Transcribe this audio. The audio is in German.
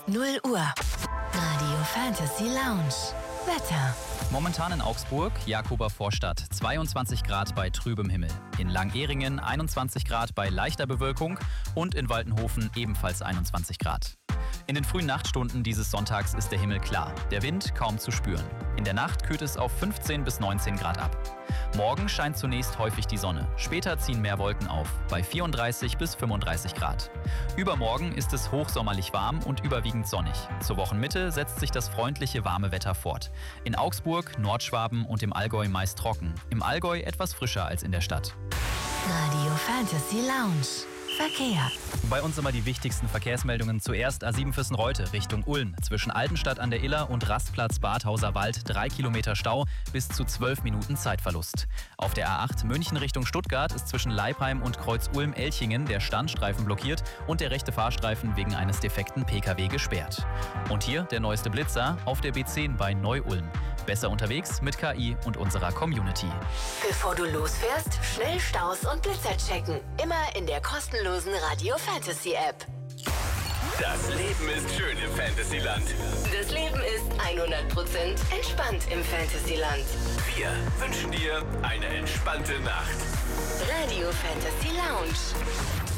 0 Uhr. Radio Fantasy Lounge. Wetter. Momentan in Augsburg, Jakober Vorstadt, 22 Grad bei trübem Himmel. In Langehringen 21 Grad bei leichter Bewölkung und in Waltenhofen ebenfalls 21 Grad. In den frühen Nachtstunden dieses Sonntags ist der Himmel klar, der Wind kaum zu spüren. In der Nacht kühlt es auf 15 bis 19 Grad ab. Morgen scheint zunächst häufig die Sonne, später ziehen mehr Wolken auf, bei 34 bis 35 Grad. Übermorgen ist es hochsommerlich warm und überwiegend sonnig. Zur Wochenmitte setzt sich das freundliche, warme Wetter fort. In Augsburg, Nordschwaben und im Allgäu meist trocken, im Allgäu etwas frischer als in der Stadt. Radio Fantasy Lounge. Verkehr. Bei uns immer die wichtigsten Verkehrsmeldungen. Zuerst A7 Füssen-Reute Richtung Ulm. Zwischen Altenstadt an der Iller und Rastplatz Badhauser Wald 3 Kilometer Stau, bis zu 12 Minuten Zeitverlust. Auf der A8 München Richtung Stuttgart ist zwischen Leipheim und Kreuz-Ulm-Elchingen der Standstreifen blockiert und der rechte Fahrstreifen wegen eines defekten Pkw gesperrt. Und hier der neueste Blitzer auf der B10 bei Neu-Ulm. Besser unterwegs mit KI und unserer Community. Bevor du losfährst, schnell Staus und Blitzer checken. Immer in der kostenlosen Radio Fantasy App. Das Leben ist schön im Fantasyland. Das Leben ist 100% entspannt im Fantasyland. Wir wünschen dir eine entspannte Nacht. Radio Fantasy Lounge.